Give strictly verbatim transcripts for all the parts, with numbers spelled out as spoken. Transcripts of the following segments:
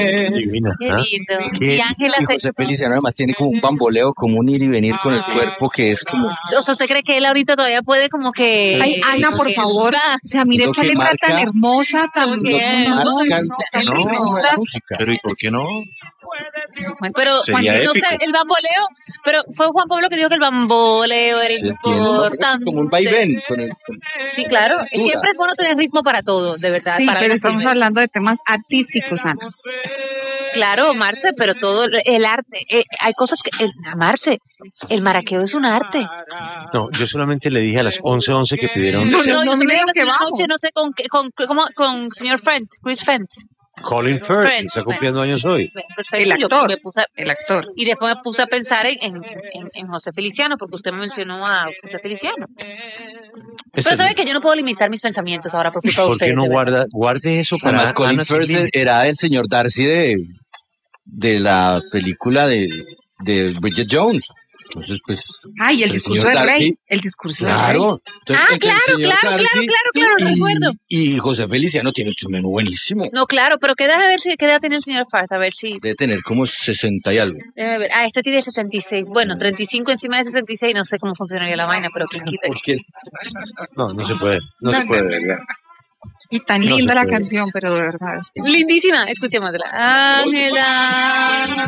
Divina. Qué ¿Ah? lindo. ¿Qué? Y Ángela Y se... José Feliciano además tiene como un bamboleo, como un ir y venir con el cuerpo que es como O sea, ¿usted cree que él ahorita todavía puede como que... Ay, Ana, como por que- favor. O sea, mire lo esta que letra tan marca- hermosa, tan... Como lo que- que no, no, marca no, tan el ritmo bonita. de la música. Pero ¿y por qué no? Pero Sería no épico. sé, el bamboleo, pero fue Juan Pablo que dijo que el bamboleo era Sí, tiene un- importante. como un vaivén con el, con- Sí, claro. Siempre es bueno tener ritmo para todo, de verdad. Sí, para pero algo estamos sirve. hablando de temas artísticos, Ana. Claro, Marce, pero todo el- el arte, eh, hay cosas que, el, Marce, el maraqueo es un arte. No, yo solamente le dije a las once once que pidieron No, No, yo no, se me mira dio lo que la vamos. noche, no sé con qué, con, como, con señor Fent, Chris Fent. Colin Firth, Friend, que está cumpliendo años hoy. Perfecto, El yo actor. me puse a- El actor. y después me puse a pensar en, en, en, en José Feliciano, porque usted me mencionó a José Feliciano. Este Pero sabe es- que yo no puedo limitar mis pensamientos ahora por culpa de ¿Por ustedes. qué no de verdad. guarda, guarde eso para Además, Colin Ana Firth Ciblin? era el señor Darcy de, de la película de, de Bridget Jones. Entonces, pues. Ay, el discurso señor del Darcy, rey. El discurso del rey. Claro. Entonces, Ah, entre el claro, señor claro, claro, Darcy claro, claro, y, recuerdo. y José Feliciano tiene un menú buenísimo. No, claro, pero qué déjame ver si qué edad tiene el señor Farth, a ver si. Debe tener como sesenta y algo. Déjame ver. Ah, este tiene sesenta y seis. Bueno, treinta y cinco encima de sesenta y seis, no sé cómo funcionaría la vaina, pero quién quita. Porque No, no se puede. No, No, se puede, no, de verdad. Y tan No linda se la puede. canción, pero de verdad. es que- Lindísima, escuchémosla. Ángela.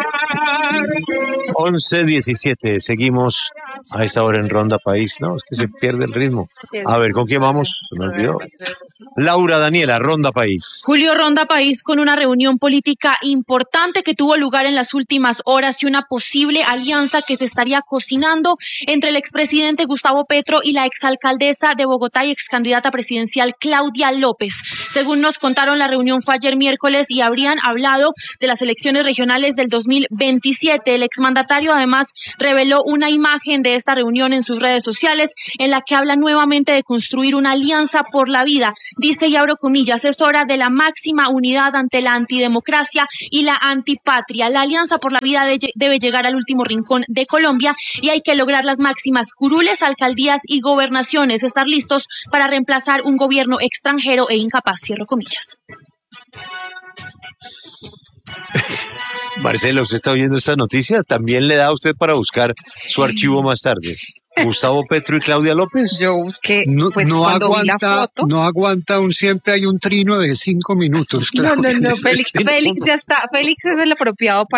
once diecisiete, seguimos a esta hora en Ronda País. No, es que se pierde el ritmo. A ver, ¿con quién vamos? Se me olvidó. Laura Daniela, Ronda País. Julio Ronda País con una reunión política importante que tuvo lugar en las últimas horas y una posible alianza que se estaría cocinando entre el expresidente Gustavo Petro y la exalcaldesa de Bogotá y excandidata presidencial Claudia López. Según nos contaron, la reunión fue ayer miércoles y habrían hablado de las elecciones regionales del dos mil veintisiete. El exmandatario además reveló una imagen de esta reunión en sus redes sociales en la que habla nuevamente de construir una alianza por la vida. Dice, y abro comillas, es hora de la máxima unidad ante la antidemocracia y la antipatria. La alianza por la vida de- debe llegar al último rincón de Colombia y hay que lograr las máximas curules, alcaldías y gobernaciones, estar listos para reemplazar un gobierno extranjero e incapaz, cierro comillas. Marcelo, ¿usted está oyendo esta noticia? ¿También le da a usted para buscar su archivo más tarde? ¿Gustavo Petro y Claudia López? Yo busqué, No, pues no cuando vi la aguanta, foto. no aguanta un siempre hay un trino de cinco minutos. No, claro no, que no, en ese Félix, tiempo Félix no. ya está, Félix es el apropiado para